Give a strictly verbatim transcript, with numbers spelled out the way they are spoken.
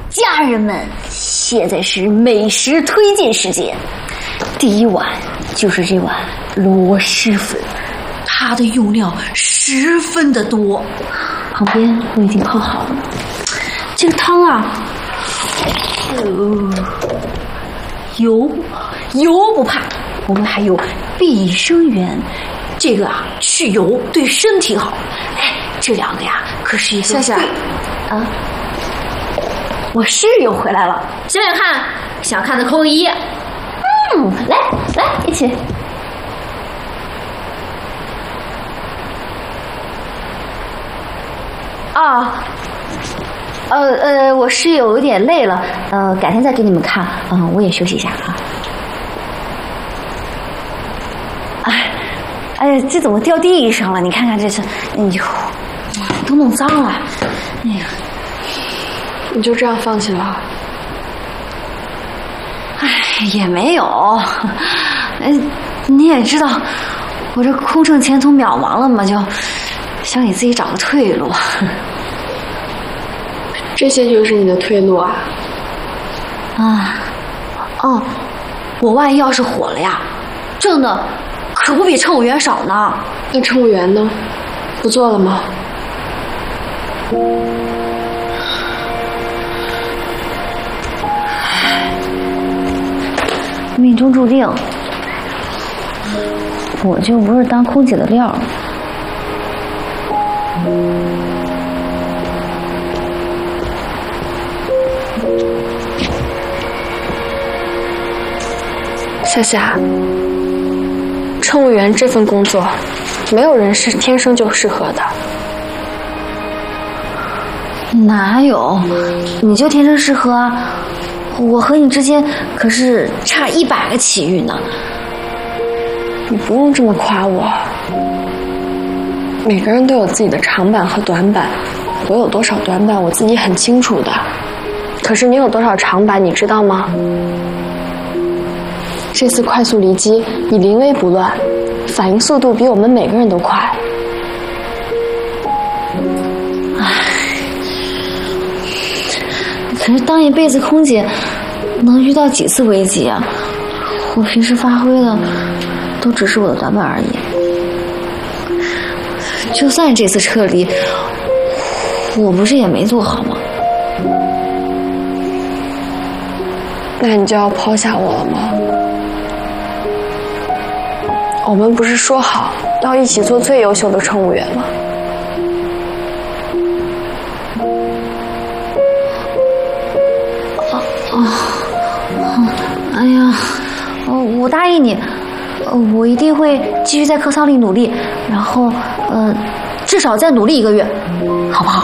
家人们，现在是美食推荐时间。第一碗就是这碗螺蛳粉，它的用料十分的多。旁边我已经泡好了，这个汤啊，呃，油油不怕，我们还有碧生源，这个啊去油对身体好。哎，这两个呀可是一个夏夏啊。我室友回来了，想想看，想看的扣个一。嗯，来来，一起。啊，呃呃，我室友有点累了，呃，改天再给你们看。嗯、呃，我也休息一下啊。哎，哎呀，这怎么掉地上了？你看看这是，哎呦，都弄脏了。哎呀。 你就这样放弃了？ 哎，也没有。哎，你也知道，我这空乘前途渺茫了嘛，就想给自己找个退路。 这些就是你的退路啊？ 啊，哦，我万一要是火了呀，挣的可不比乘务员少呢。 那乘务员呢？不做了吗？ 命中注定，我就不是当空姐的料。 夏夏，乘务员这份工作，没有人是天生就适合的。 哪有？你就天生适合啊！我和你之间可是差一百个起运呢。 你不用这么夸我。每个人都有自己的长板和短板，我有多少短板我自己很清楚的。可是你有多少长板，你知道吗？这次快速离机，你临危不乱，反应速度比我们每个人都快。 可是当一辈子空姐，能遇到几次危机啊？我平时发挥的都只是我的短板而已。就算这次撤离，我不是也没做好吗？ 那你就要抛下我了吗？我们不是说好要一起做最优秀的乘务员吗？ 哎呀，我答应你，我一定会继续在客舱里努力，然后，呃，至少再努力一个月，好不好？